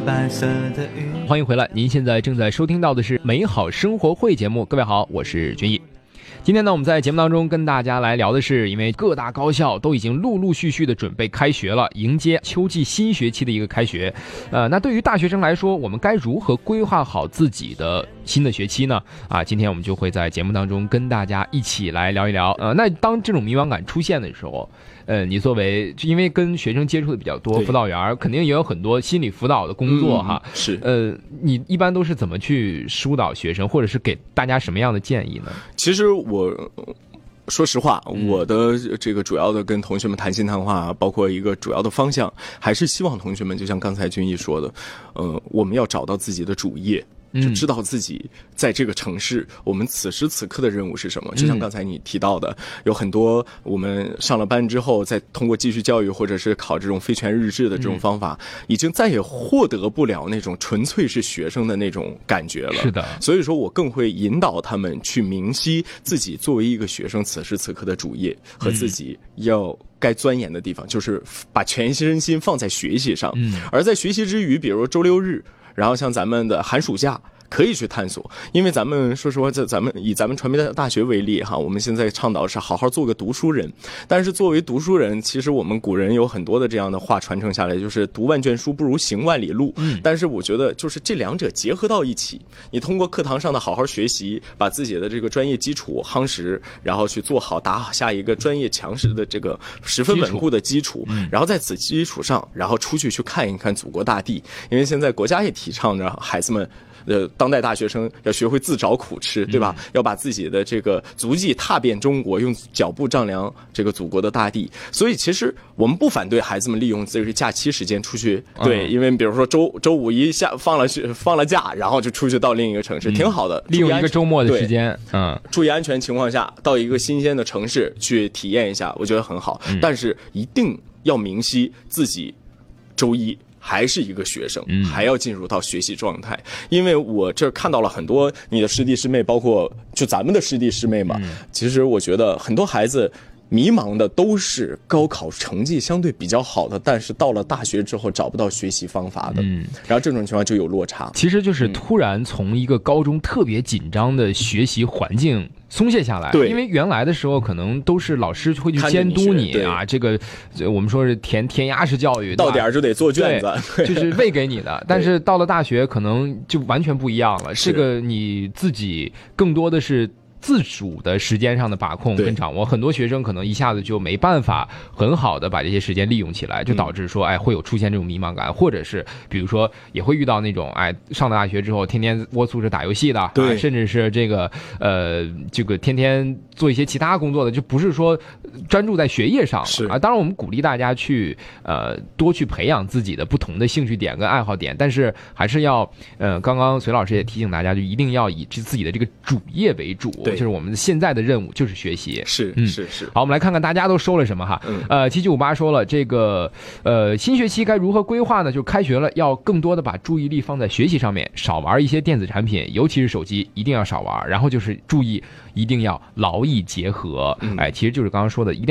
白色的云。 欢迎回来，您现在正在收听到的是美好生活会节目。各位好，我是君毅。今天呢，我们在节目当中跟大家来聊的是，因为各大高校都已经陆陆续续的准备开学了，迎接秋季新学期的一个开学。那对于大学生来说，我们该如何规划好自己的新的学期呢？今天我们就会在节目当中跟大家一起来聊一聊。那当这种迷茫感出现的时候，你作为因为跟学生接触的比较多，辅导员肯定也有很多心理辅导的工作哈。 是。 你一般都是怎么去疏导学生，或者是给大家什么样的建议呢？ 其实我说实话，我的这个主要的跟同学们谈心谈话，包括一个主要的方向，还是希望同学们就像刚才君毅说的，我们要找到自己的主业。就知道自己在这个城市，我们此时此刻的任务是什么。就像刚才你提到的，有很多我们上了班之后，再通过继续教育或者是考这种非全日制的这种方法，已经再也获得不了那种纯粹是学生的那种感觉了。 是的， 所以说我更会引导他们去明晰自己作为一个学生此时此刻的主业和自己要该钻研的地方，就是把全身心放在学习上。而在学习之余，比如周六日，然后像咱们的寒暑假可以去探索，因为咱们说实话，咱们以咱们传媒大学为例哈，我们现在倡导是好好做个读书人。但是作为读书人，其实我们古人有很多的这样的话传承下来，就是读万卷书不如行万里路。但是我觉得就是这两者结合到一起，你通过课堂上的好好学习，把自己的这个专业基础夯实，然后去做好打下一个专业强势的这个十分稳固的基础，然后在此基础上，然后出去看一看祖国大地。因为现在国家也提倡着孩子们当代大学生要学会自找苦吃，对吧？要把自己的这个足迹踏遍中国，用脚步丈量这个祖国的大地。所以其实我们不反对孩子们利用这个假期时间出去，对，因为比如说周五一下放了假，然后就出去到另一个城市，挺好的， 利用一个周末的时间， 注意安全情况下，到一个新鲜的城市去体验一下，我觉得很好。但是一定要明晰自己周一还是一个学生，还要进入到学习状态。因为我这看到了很多你的师弟师妹，包括就咱们的师弟师妹嘛，其实我觉得很多孩子迷茫的都是高考成绩相对比较好的，但是到了大学之后找不到学习方法的，然后这种情况就有落差。 其实就是突然从一个高中特别紧张的学习环境松懈下来， 对， 因为原来的时候可能都是老师会去监督你啊，这个我们说是填鸭式教育， 到点就得做卷子， 就是喂给你的。但是到了大学可能就完全不一样了，这个你自己更多的是自主的时间上的把控跟掌握，很多学生可能一下子就没办法很好的把这些时间利用起来，就导致说会有出现这种迷茫感，或者是比如说也会遇到那种上了大学之后天天窝宿着打游戏的， 对， 甚至是这个天天做一些其他工作的，就不是说专注在学业上了。当然我们鼓励大家去多去培养自己的不同的兴趣点跟爱好点，但是还是要刚刚隋老师也提醒大家，就一定要以自己的这个主业为主，就是我们现在的任务就是学习。 是。 好，我们来看看大家都说了什么哈。7958说了，这个新学期该如何规划呢？就开学了，要更多的把注意力放在学习上面，少玩一些电子产品，尤其是手机一定要少玩。然后就是注意一定要劳逸结合，其实就是刚刚说的，一定